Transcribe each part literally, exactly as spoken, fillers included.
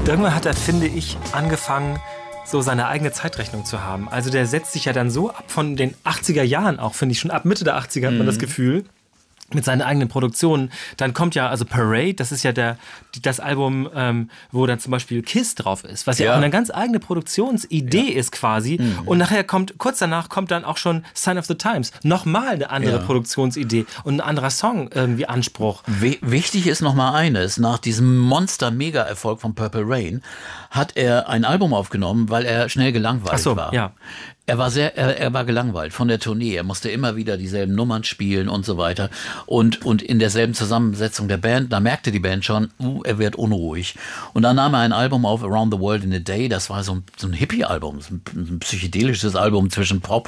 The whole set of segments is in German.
Irgendwann hat er, finde ich, angefangen, so seine eigene Zeitrechnung zu haben. Also der setzt sich ja dann so ab von den achtziger Jahren auch, finde ich, schon ab Mitte der achtziger hat man das Gefühl, mit seinen eigenen Produktionen. Dann kommt ja, also Parade, das ist ja der, das Album, ähm, wo dann zum Beispiel Kiss drauf ist, was ja, ja auch eine ganz eigene Produktionsidee ja. ist quasi. Mhm. Und nachher kommt, kurz danach kommt dann auch schon Sign of the Times. Nochmal eine andere ja. Produktionsidee und ein anderer Song, irgendwie Anspruch. W- wichtig ist nochmal eines, nach diesem Monster-Mega-Erfolg von Purple Rain hat er ein Album aufgenommen, weil er schnell gelangweilt Ach so, war. Ja. Er war sehr, er, er war gelangweilt von der Tournee. Er musste immer wieder dieselben Nummern spielen und so weiter. Und, und in derselben Zusammensetzung der Band, da merkte die Band schon, uh, er wird unruhig. Und dann nahm er ein Album auf, Around the World in a Day. Das war so ein, so ein Hippie-Album, so ein, ein psychedelisches Album zwischen Pop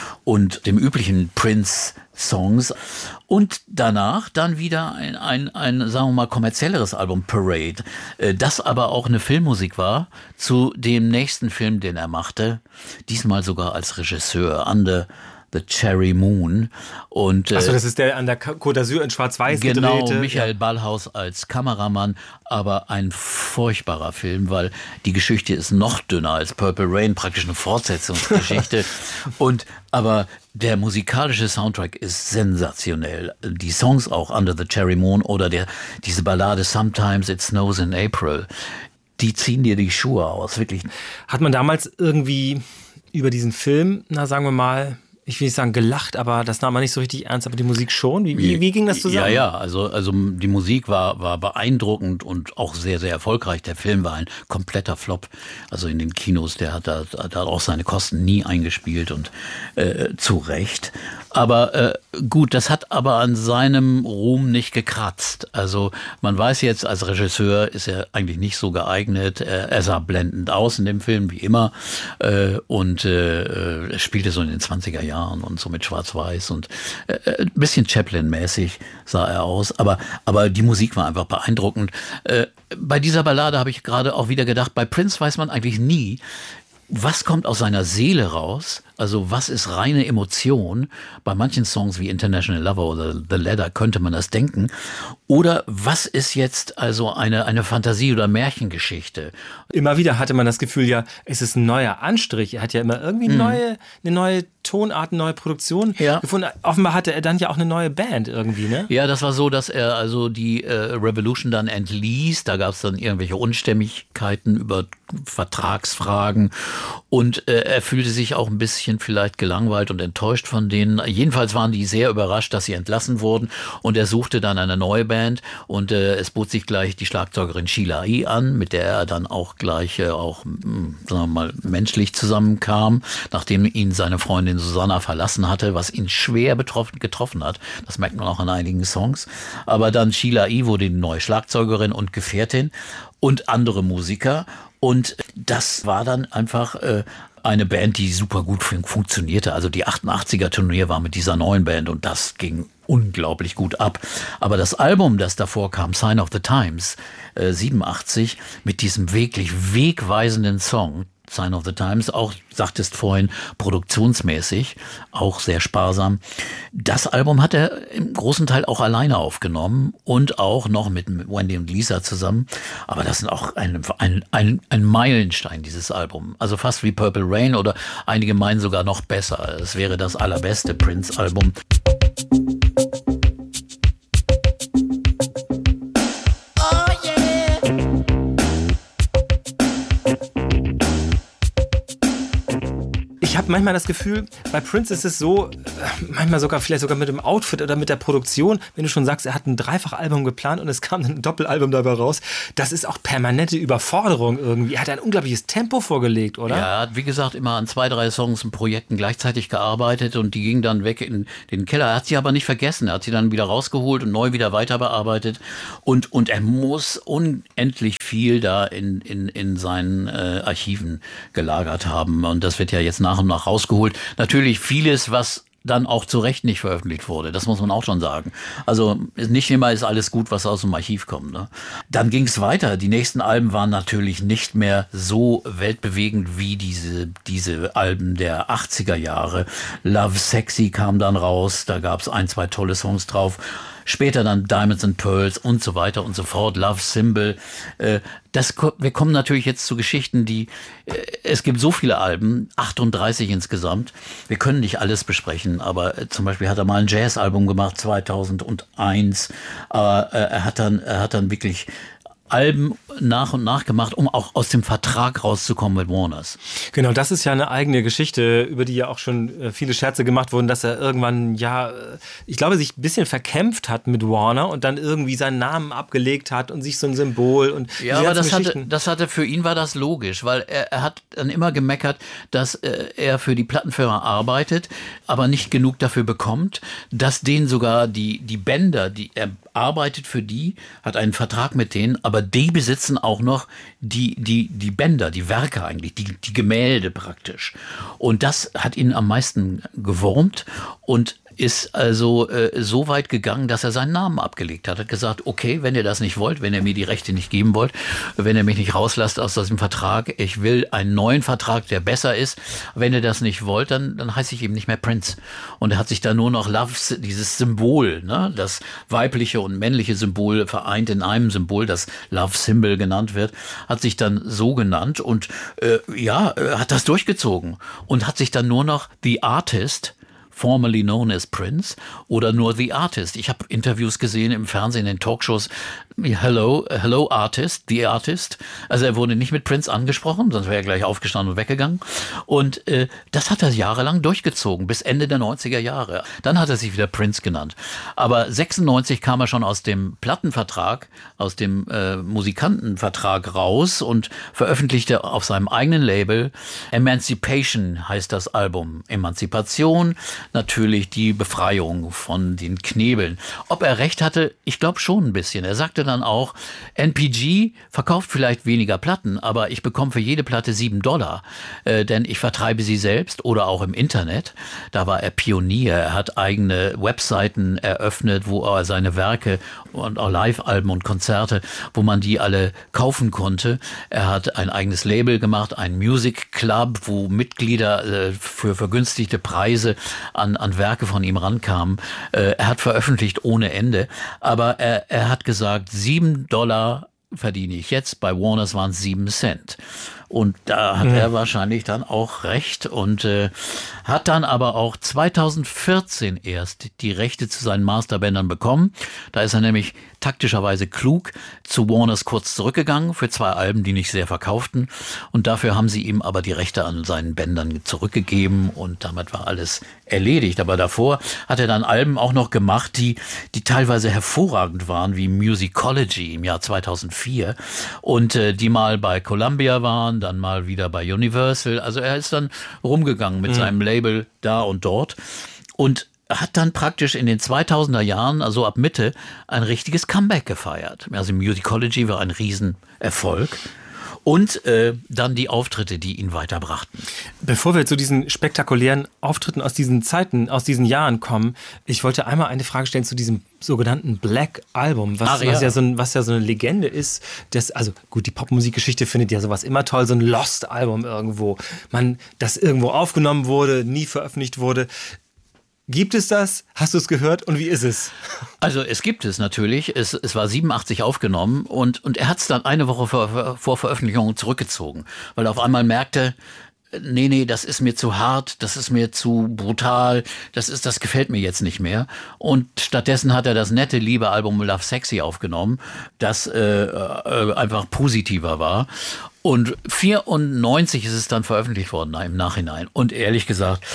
und dem üblichen Prince-Songs. Und danach dann wieder ein, ein, ein, sagen wir mal, kommerzielleres Album, Parade, das aber auch eine Filmmusik war zu dem nächsten Film, den er machte, diesmal sogar als Regisseur, Under the Cherry Moon. Und, Achso, das ist der an der Côte d'Azur in Schwarz-Weiß genau, gedrehte. Michael ja. Ballhaus als Kameramann, aber ein furchtbarer Film, weil die Geschichte ist noch dünner als Purple Rain, praktisch eine Fortsetzungsgeschichte. Und aber der musikalische Soundtrack ist sensationell. Die Songs auch, Under the Cherry Moon oder der, diese Ballade Sometimes It Snows in April, die ziehen dir die Schuhe aus, wirklich. Hat man damals irgendwie über diesen Film, na sagen wir mal, ich will nicht sagen gelacht, aber das nahm man nicht so richtig ernst, aber die Musik schon. Wie, wie, wie ging das zusammen? Ja, ja, also, also die Musik war, war beeindruckend und auch sehr, sehr erfolgreich. Der Film war ein kompletter Flop. Also in den Kinos, der hat da, hat auch seine Kosten nie eingespielt und äh, zu Recht. Aber äh, gut, das hat aber an seinem Ruhm nicht gekratzt. Also man weiß jetzt, als Regisseur ist er eigentlich nicht so geeignet. Er, er sah blendend aus in dem Film, wie immer. Äh, und äh, er spielte so in den zwanziger Jahren und so mit Schwarz-Weiß. Und äh, ein bisschen Chaplin-mäßig sah er aus. Aber, aber die Musik war einfach beeindruckend. Äh, bei dieser Ballade habe ich gerade auch wieder gedacht, bei Prince weiß man eigentlich nie, was kommt aus seiner Seele raus? Also was ist reine Emotion? Bei manchen Songs wie International Lover oder The Ladder könnte man das denken. Oder was ist jetzt also eine, eine Fantasie- oder Märchengeschichte? Immer wieder hatte man das Gefühl, ja, es ist ein neuer Anstrich. Er hat ja immer irgendwie eine, mhm. neue, eine neue Tonart, eine neue Produktion ja. gefunden. Offenbar hatte er dann ja auch eine neue Band irgendwie, ne? Ja, das war so, dass er also die äh, Revolution dann entließ. Da gab es dann irgendwelche Unstimmigkeiten über Vertragsfragen. Und äh, er fühlte sich auch ein bisschen vielleicht gelangweilt und enttäuscht von denen. Jedenfalls waren die sehr überrascht, dass sie entlassen wurden. Und er suchte dann eine neue Band. Und äh, es bot sich gleich die Schlagzeugerin Sheila E. an, mit der er dann auch gleich äh, auch, mh, sagen wir mal, menschlich zusammenkam, nachdem ihn seine Freundin Susanna verlassen hatte, was ihn schwer betroffen, getroffen hat. Das merkt man auch an einigen Songs. Aber dann Sheila E. wurde die neue Schlagzeugerin und Gefährtin und andere Musiker. Und das war dann einfach äh, eine Band, die super gut fun- funktionierte. Also die achtundachtziger-Tournee war mit dieser neuen Band und das ging unglaublich gut ab. Aber das Album, das davor kam, Sign of the Times, äh, siebenundachtzig, mit diesem wirklich wegweisenden Song, Sign of the Times, auch, sagtest vorhin, produktionsmäßig, auch sehr sparsam. Das Album hat er im großen Teil auch alleine aufgenommen und auch noch mit Wendy und Lisa zusammen. Aber das ist auch ein, ein, ein, ein Meilenstein, dieses Album. Also fast wie Purple Rain oder einige meinen sogar noch besser. Es wäre das allerbeste Prince-Album. Ich habe manchmal das Gefühl, bei Prince ist es so, manchmal sogar vielleicht sogar mit dem Outfit oder mit der Produktion, wenn du schon sagst, er hat ein Dreifachalbum geplant und es kam ein Doppelalbum dabei raus, das ist auch permanente Überforderung irgendwie. Er hat ein unglaubliches Tempo vorgelegt, oder? Ja, er hat wie gesagt immer an zwei, drei Songs und Projekten gleichzeitig gearbeitet und die gingen dann weg in den Keller. Er hat sie aber nicht vergessen, er hat sie dann wieder rausgeholt und neu wieder weiter bearbeitet und, und er muss unendlich viel da in, in, in seinen äh, Archiven gelagert haben und das wird ja jetzt nach und nach rausgeholt. Natürlich vieles, was dann auch zu Recht nicht veröffentlicht wurde. Das muss man auch schon sagen. Also nicht immer ist alles gut, was aus dem Archiv kommt. Ne? Dann ging es weiter. Die nächsten Alben waren natürlich nicht mehr so weltbewegend wie diese, diese Alben der achtziger Jahre. Love Sexy kam dann raus. Da gab es ein, zwei tolle Songs drauf. Später dann Diamonds and Pearls und so weiter und so fort, Love Symbol. Äh, das, wir kommen natürlich jetzt zu Geschichten, die, äh, es gibt so viele Alben, achtunddreißig insgesamt. Wir können nicht alles besprechen, aber äh, zum Beispiel hat er mal ein Jazz-Album gemacht, zweitausendeins. Aber äh, er hat dann, er hat dann wirklich Alben nach und nach gemacht, um auch aus dem Vertrag rauszukommen mit Warners. Genau, das ist ja eine eigene Geschichte, über die ja auch schon viele Scherze gemacht wurden, dass er irgendwann, ja, ich glaube, sich ein bisschen verkämpft hat mit Warner und dann irgendwie seinen Namen abgelegt hat und sich so ein Symbol und ja, aber das hatte, das hatte, für ihn war das logisch, weil er, er hat dann immer gemeckert, dass äh, er für die Plattenfirma arbeitet, aber nicht genug dafür bekommt, dass denen sogar die, die Bänder, die er arbeitet für die, hat einen Vertrag mit denen, aber die besitzen auch noch die, die, die Bänder, die Werke eigentlich, die, die Gemälde praktisch. Und das hat ihn am meisten gewurmt und ist also äh, so weit gegangen, dass er seinen Namen abgelegt hat. Er hat gesagt, okay, wenn ihr das nicht wollt, wenn ihr mir die Rechte nicht geben wollt, wenn ihr mich nicht rauslasst aus diesem Vertrag, ich will einen neuen Vertrag, der besser ist. Wenn ihr das nicht wollt, dann, dann heiße ich eben nicht mehr Prince. Und er hat sich da nur noch Love, dieses Symbol, ne, das weibliche und männliche Symbol vereint in einem Symbol, das Love Symbol genannt wird, hat sich dann so genannt und äh, ja, hat das durchgezogen und hat sich dann nur noch The Artist, formerly known as Prince, oder nur The Artist. Ich habe Interviews gesehen im Fernsehen, in Talkshows. Hello, hello Artist, The Artist. Also er wurde nicht mit Prince angesprochen, sonst wäre er gleich aufgestanden und weggegangen. Und äh, das hat er jahrelang durchgezogen, bis Ende der neunziger Jahre. Dann hat er sich wieder Prince genannt. Aber sechsundneunzig kam er schon aus dem Plattenvertrag, aus dem äh, Musikantenvertrag raus und veröffentlichte auf seinem eigenen Label Emancipation heißt das Album. Emanzipation, natürlich die Befreiung von den Knebeln. Ob er recht hatte, ich glaube schon ein bisschen. Er sagte dann auch, N P G verkauft vielleicht weniger Platten, aber ich bekomme für jede Platte sieben Dollar, äh, denn ich vertreibe sie selbst oder auch im Internet. Da war er Pionier. Er hat eigene Webseiten eröffnet, wo er seine Werke und auch Live-Alben und Konzerte, wo man die alle kaufen konnte. Er hat ein eigenes Label gemacht, ein Music Club, wo Mitglieder äh, für vergünstigte Preise an, an Werke von ihm rankamen. Äh, er hat veröffentlicht ohne Ende, aber er, er hat gesagt, sieben Dollar verdiene ich jetzt, bei Warners waren es sieben Cent. Und da hat mhm. er wahrscheinlich dann auch recht und äh, hat dann aber auch zweitausendvierzehn erst die Rechte zu seinen Masterbändern bekommen. Da ist er nämlich taktischerweise klug zu Warners kurz zurückgegangen für zwei Alben, die nicht sehr verkauften. Und dafür haben sie ihm aber die Rechte an seinen Bändern zurückgegeben und damit war alles erledigt. Aber davor hat er dann Alben auch noch gemacht, die, die teilweise hervorragend waren, wie Musicology im Jahr zweitausendvier und äh, die mal bei Columbia waren, dann mal wieder bei Universal. Also er ist dann rumgegangen mit mhm. seinem Label da und dort und hat dann praktisch in den zweitausender Jahren, also ab Mitte, ein richtiges Comeback gefeiert. Also Musicology war ein Riesenerfolg. Und äh, dann die Auftritte, die ihn weiterbrachten. Bevor wir zu diesen spektakulären Auftritten aus diesen Zeiten, aus diesen Jahren kommen, ich wollte einmal eine Frage stellen zu diesem sogenannten Black Album, was, Ach, ja. Was, ja so ein, was ja so eine Legende ist. Das, also gut, die Popmusikgeschichte findet ja sowas immer toll, so ein Lost-Album irgendwo. Man, das irgendwo aufgenommen wurde, nie veröffentlicht wurde. Gibt es das? Hast du es gehört? Und wie ist es? Also es gibt es natürlich. Es, es war siebenundachtzig aufgenommen und, und er hat es dann eine Woche vor, vor Veröffentlichung zurückgezogen, weil er auf einmal merkte, nee, nee, das ist mir zu hart, das ist mir zu brutal, das ist, das gefällt mir jetzt nicht mehr. Und stattdessen hat er das nette, liebe Album Love Sexy aufgenommen, das äh, äh, einfach positiver war. Und vierundneunzig ist es dann veröffentlicht worden im Nachhinein. Und ehrlich gesagt,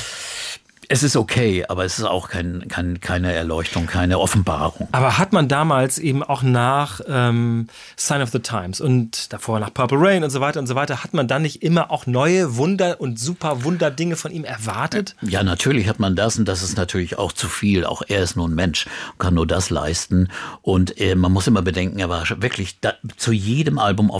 es ist okay, aber es ist auch kein, kein, keine Erleuchtung, keine Offenbarung. Aber hat man damals eben auch nach ähm, Sign of the Times und davor nach Purple Rain und so weiter und so weiter, hat man dann nicht immer auch neue Wunder und super Wunderdinge von ihm erwartet? Ja, natürlich hat man das und das ist natürlich auch zu viel. Auch er ist nur ein Mensch, kann nur das leisten. Und äh, man muss immer bedenken, er war wirklich da, zu jedem Album auf